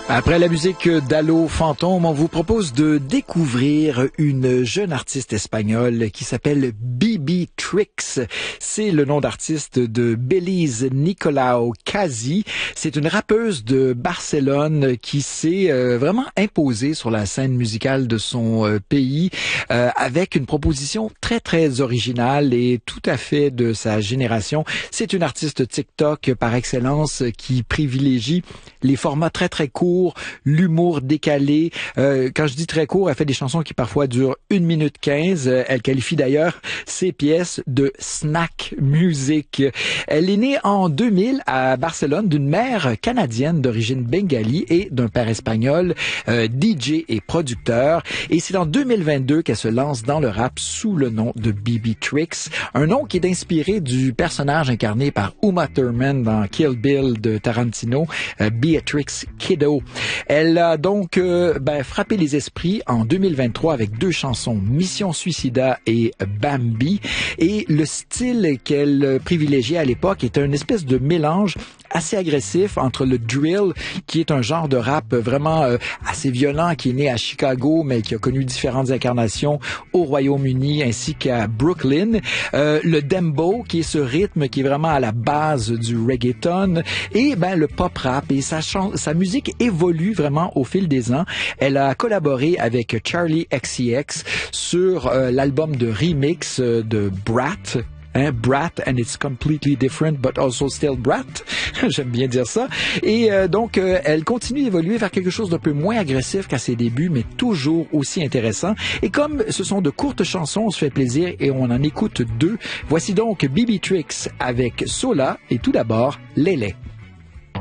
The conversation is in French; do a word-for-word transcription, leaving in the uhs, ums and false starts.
Après la musique d'Allo Fantôme, on vous propose de découvrir une jeune artiste espagnole qui s'appelle Bibi Trix. C'est le nom d'artiste de Belize Nicolau Casi. C'est une rappeuse de Barcelone qui s'est euh, vraiment imposée sur la scène musicale de son euh, pays euh, avec une proposition très très originale et tout à fait de sa génération. C'est une artiste TikTok par excellence qui privilégie les formats très très courts, l'humour décalé. Euh, quand je dis très court, elle fait des chansons qui parfois durent une minute quinze. Elle qualifie d'ailleurs ses pièces de snack music. Elle est née en deux mille à Barcelone d'une mère canadienne d'origine bengali et d'un père espagnol, euh, D J et producteur. Et c'est en deux mille vingt-deux qu'elle se lance dans le rap sous le nom de Bibi Trix, un nom qui est inspiré du personnage incarné par Uma Thurman dans Kill Bill de Tarantino, euh, Beatrix Kiddo. Elle a donc euh, ben, frappé les esprits en deux mille vingt-trois avec deux chansons, Mission Suicida et Bambi. Et le style qu'elle privilégiait à l'époque était une espèce de mélange assez agressif entre le drill, qui est un genre de rap vraiment euh, assez violent, qui est né à Chicago, mais qui a connu différentes incarnations au Royaume-Uni ainsi qu'à Brooklyn. Euh, le dembow, qui est ce rythme qui est vraiment à la base du reggaeton, et ben le pop rap. Et sa, chan- sa musique évolue vraiment au fil des ans. Elle a collaboré avec Charlie X C X sur euh, l'album de remix euh, de Brat. Hein, Brat, and it's completely different, but also still Brat. J'aime bien dire ça. Et euh, donc, euh, elle continue d'évoluer vers quelque chose d'un peu moins agressif qu'à ses débuts, mais toujours aussi intéressant. Et comme ce sont de courtes chansons, on se fait plaisir et on en écoute deux. Voici donc Bibi Trix avec Sola et tout d'abord Lélé.